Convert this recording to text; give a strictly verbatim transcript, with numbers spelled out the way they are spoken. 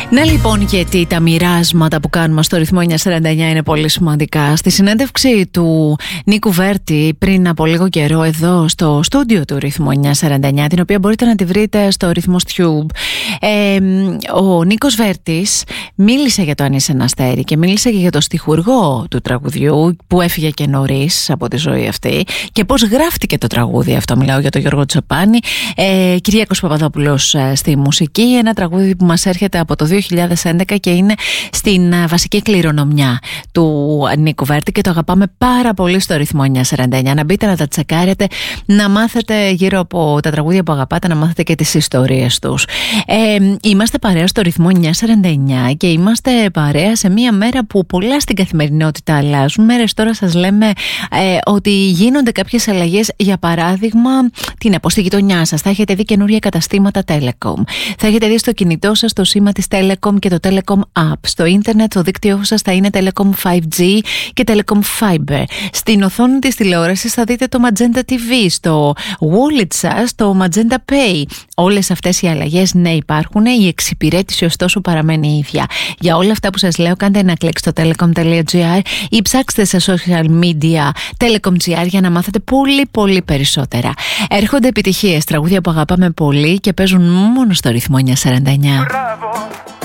Ναι, λοιπόν, γιατί τα μοιράσματα που κάνουμε στο ρυθμό εννιακόσια σαράντα εννιά είναι πολύ σημαντικά. Στη συνέντευξη του Νίκου Βέρτη πριν από λίγο καιρό εδώ στο στούντιο του ρυθμού εννιακόσια σαράντα εννιά, την οποία μπορείτε να τη βρείτε στο ρυθμός Tube, ε, ο Νίκος Βέρτης μίλησε για το Αν είσαι ένα αστέρι και μίλησε και για το στιχουργό του τραγουδιού που έφυγε και νωρίς από τη ζωή αυτή και πώς γράφτηκε το τραγούδι αυτό. Μιλάω για τον Γιώργο Τσοπάνη, ε, Κυριάκος Παπαδόπουλος ε, στη μουσική, ένα τραγούδι που μας έρχεται από το δύο χιλιάδες έντεκα και είναι στην ε, βασική κληρονομιά του Νίκου Βέρτη και το αγαπάμε πάρα πολύ στο ρυθμό εννιακόσια σαράντα εννιά. Να μπείτε να τα τσεκάρετε, να μάθετε γύρω από τα τραγούδια που αγαπάτε, να μάθετε και τις ιστορίες τους. Ε, είμαστε παρέα στο ρυθμό εννιακόσια σαράντα εννιά και είμαστε παρέα σε μια μέρα που πολλά στην καθημερινότητα αλλάζουν. Μέρες τώρα σας λέμε ε, ότι γίνονται κάποιες αλλαγές. Για παράδειγμα, τι είναι, από στη γειτονιά σας θα έχετε δει καινούρια καταστήματα Telecom. Θα έχετε δει στο κινητό σας το σήμα της Telecom και το Telecom App. Στο ίντερνετ το δίκτυό σας θα είναι Telecom φάιβ τζι και Telecom Fiber. Στην οθόνη της τηλεόρασης θα δείτε το Magenta τι βι. Στο wallet σας το Magenta Pay. Όλες αυτές οι αλλαγές, ναι, υπάρχουν. Η εξυπηρέτηση ωστόσο παραμένει η ίδια. Για όλα αυτά που σας λέω, κάντε ένα κλικ στο telecom.gr ή ψάξτε σε social media telecom.gr για να μάθετε πολύ πολύ περισσότερα. Έρχονται επιτυχίες, τραγούδια που αγαπάμε πολύ και παίζουν μόνο στο ρυθμό εννιακόσια σαράντα εννιά. Μπράβο.